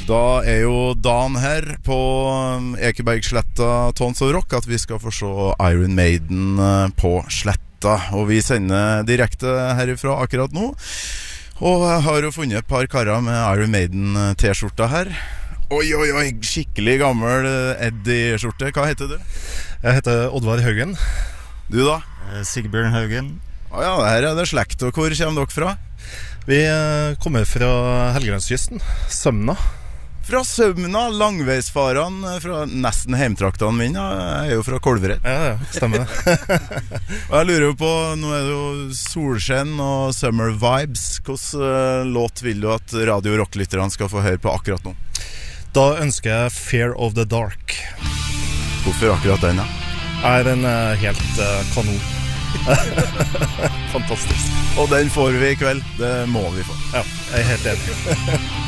Da jo dagen her på Ekebergsletta Tons of Rock at vi skal få se Iron Maiden på Sletta. Og vi sender direkte herifra akkurat nå. Og jeg har jo funnet et par karer med Iron Maiden t-skjorta her. Oi, skikkelig gammel Eddie-skjorte. Hva heter du? Jeg heter Oddvar Haugen. Du da? Sigbjørn Haugen. Ja, her det slekt. Og hvor kommer dere fra? Vi kommer fra Helgelandskysten, Sømna. Fra Sømna, langveisfarene fra nesten heimtraktene mine. Jeg jo fra Kolvereid. Ja, stemmer det. Og jeg lurer jo på, nå det jo solskjenn og summer vibes. Hvordan låt vil du at radio- og rocklytterne skal få høre på akkurat nå? Da ønsker jeg Fear of the Dark. Hvorfor akkurat den, Nei, den helt kanon. Fantastisk. Og den får vi i kveld. Det må vi få. Ja, jeg helt enig.